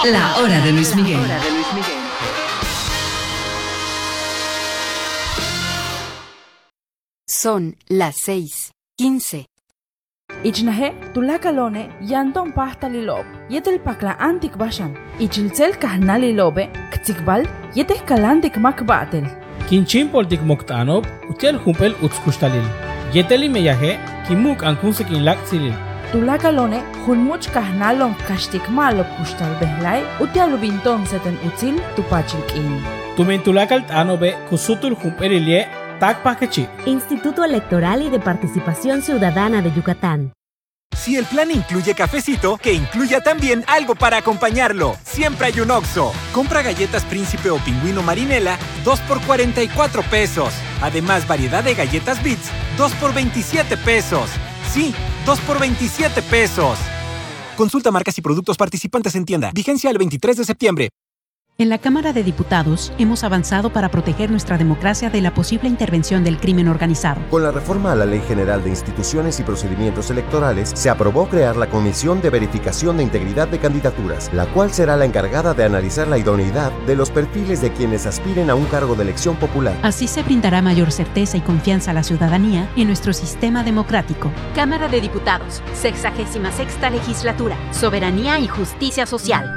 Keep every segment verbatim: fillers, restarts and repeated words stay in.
La hora de Luis Miguel. Son las seis quince. Ichnahe tulakalone yanton pasta lilob. Yetel pakla antik bashan. Ichilcel kahna lilobe. Ktikbal yetes kalantik makbatel. Kinchin poltik moktanob utel humpel utskustalil. Yeteli meyahe kimuk ankunsekin laksilil. Tulakalone hunmuch kahnalon kashtik malo kustal behlai utialu binton seten util tupachilkin. Tumen tulakal tanobe kusutul humpelilie tak pakechi. Instituto Electoral y de Participación Ciudadana de Yucatán. Si el plan incluye cafecito, que incluya también algo para acompañarlo. Siempre hay un Oxxo. Compra galletas Príncipe o Pingüino Marinela, dos por cuarenta y cuatro pesos. Además, variedad de galletas Bits, dos por veintisiete pesos. Sí, dos por veintisiete pesos. Consulta marcas y productos participantes en tienda. Vigencia el veintitrés de septiembre. En la Cámara de Diputados hemos avanzado para proteger nuestra democracia de la posible intervención del crimen organizado. Con la reforma a la Ley General de Instituciones y Procedimientos Electorales, se aprobó crear la Comisión de Verificación de Integridad de Candidaturas, la cual será la encargada de analizar la idoneidad de los perfiles de quienes aspiren a un cargo de elección popular. Así se brindará mayor certeza y confianza a la ciudadanía en nuestro sistema democrático. Cámara de Diputados, sexagésima sexta legislatura, Soberanía y Justicia Social.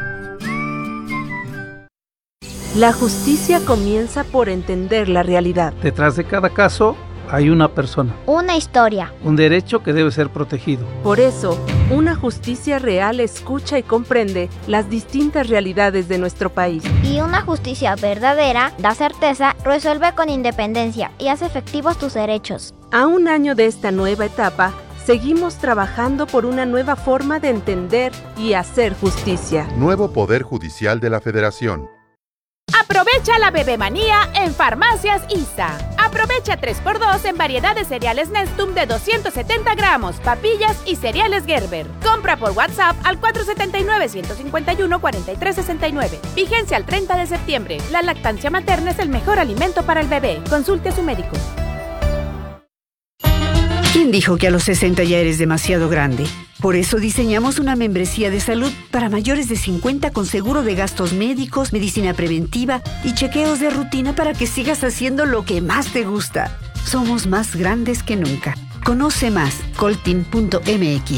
La justicia comienza por entender la realidad. Detrás de cada caso hay una persona. Una historia. Un derecho que debe ser protegido. Por eso, una justicia real escucha y comprende las distintas realidades de nuestro país. Y una justicia verdadera da certeza, resuelve con independencia y hace efectivos tus derechos. A un año de esta nueva etapa, seguimos trabajando por una nueva forma de entender y hacer justicia. Nuevo Poder Judicial de la Federación. Aprovecha la bebemanía en Farmacias I S A. Aprovecha tres por dos en variedad de cereales Nestum de doscientos setenta gramos, papillas y cereales Gerber. Compra por WhatsApp al cuatro siete nueve, uno cinco uno, cuatro tres seis nueve. Vigencia al treinta de septiembre. La lactancia materna es el mejor alimento para el bebé. Consulte a su médico. ¿Quién dijo que a los sesenta ya eres demasiado grande? Por eso diseñamos una membresía de salud para mayores de cincuenta con seguro de gastos médicos, medicina preventiva y chequeos de rutina para que sigas haciendo lo que más te gusta. Somos más grandes que nunca. Conoce más, coltin punto m x.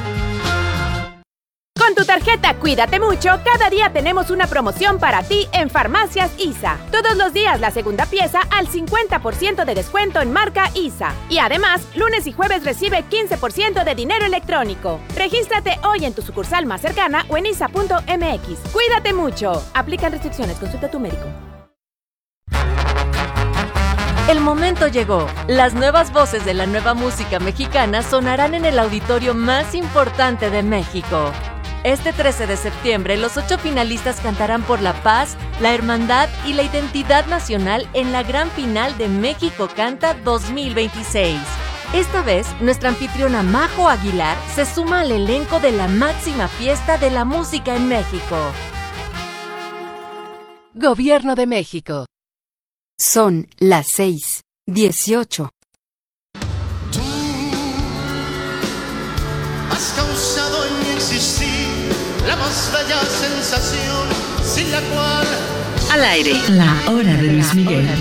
Con tu tarjeta Cuídate Mucho, cada día tenemos una promoción para ti en Farmacias I S A. Todos los días la segunda pieza al cincuenta por ciento de descuento en marca I S A. Y además, lunes y jueves recibe quince por ciento de dinero electrónico. Regístrate hoy en tu sucursal más cercana o en I S A punto m x. Cuídate Mucho. Aplican restricciones. Consulta a tu médico. El momento llegó. Las nuevas voces de la nueva música mexicana sonarán en el auditorio más importante de México. Este trece de septiembre, los ocho finalistas cantarán por la paz, la hermandad y la identidad nacional en la gran final de México Canta dos mil veintiséis. Esta vez, nuestra anfitriona Majo Aguilar se suma al elenco de la máxima fiesta de la música en México. Gobierno de México. Son las seis dieciocho. Tú has causado en mi existir la más bella sensación, sin la cual... Al aire, la hora de Luis Miguel.